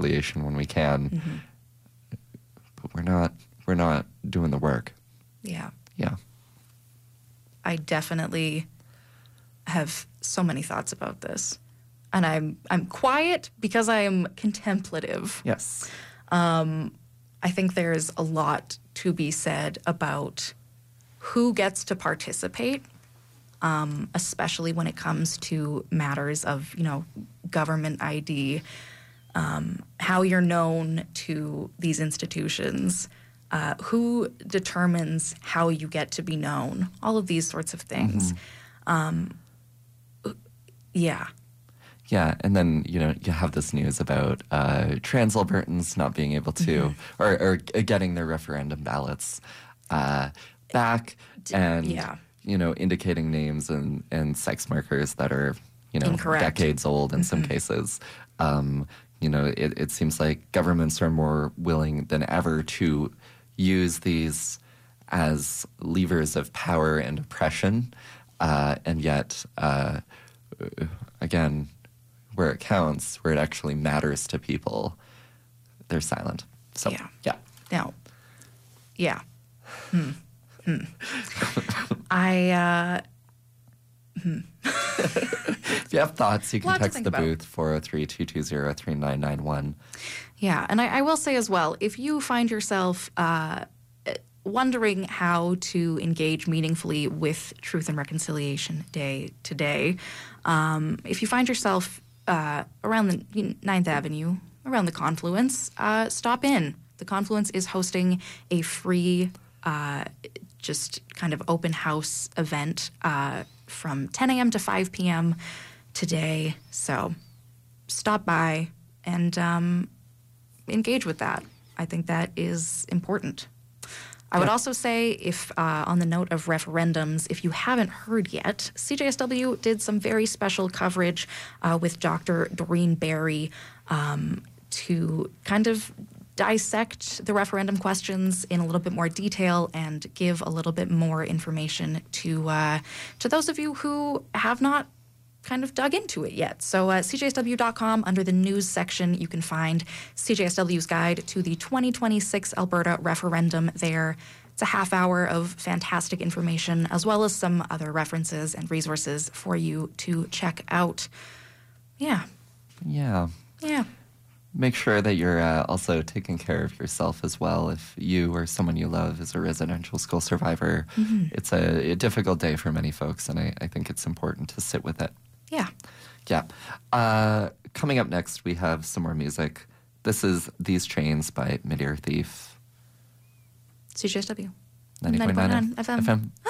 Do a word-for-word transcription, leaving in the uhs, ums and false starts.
reconciliation when we can. Mm-hmm. But we're not we're not doing the work. Yeah. Yeah. I definitely have so many thoughts about this. And I'm I'm quiet because I am contemplative. Yes. Um, I think there's a lot to be said about who gets to participate, um, especially when it comes to matters of, you know, government I D, um, how you're known to these institutions, uh, who determines how you get to be known, all of these sorts of things. Mm-hmm. Um, yeah. Yeah, and then, you know, you have this news about uh, trans Albertans not being able to, mm-hmm. or, or getting their referendum ballots uh, back, and, yeah. you know, indicating names and, and sex markers that are, you know, Incorrect. decades old in mm-hmm. some cases. Um, you know, it, it seems like governments are more willing than ever to use these as levers of power and oppression, uh, and yet, uh, again, where it counts, where it actually matters to people, they're silent. So, yeah. Yeah. No. Yeah. Hmm. Hmm. I, uh... Hmm. If you have thoughts, you can Lot text the about. booth, four oh three, two two zero, three nine nine one. Yeah, and I, I will say as well, if you find yourself uh, wondering how to engage meaningfully with Truth and Reconciliation Day today, um, if you find yourself Uh, around the ninth Avenue, around the Confluence, uh, stop in. The Confluence is hosting a free, uh, just kind of open house event uh, from ten a.m. to five p.m. today. So stop by and um, engage with that. I think that is important. I would also say, if uh, on the note of referendums, if you haven't heard yet, C J S W did some very special coverage uh, with Doctor Doreen Barry um, to kind of dissect the referendum questions in a little bit more detail and give a little bit more information to uh, to those of you who have not kind of dug into it yet. So uh, C J S W dot com, under the news section, you can find C J S W's guide to the twenty twenty-six Alberta referendum there. It's a half hour of fantastic information, as well as some other references and resources for you to check out. Yeah. Yeah. Yeah. Make sure that you're uh, also taking care of yourself as well. If you or someone you love is a residential school survivor, mm-hmm. it's a, a difficult day for many folks, and I, I think it's important to sit with it. Yeah. Yeah. Uh, coming up next, we have some more music. This is These Chains by Midear Thief. C J S W. ninety point nine F M. F M.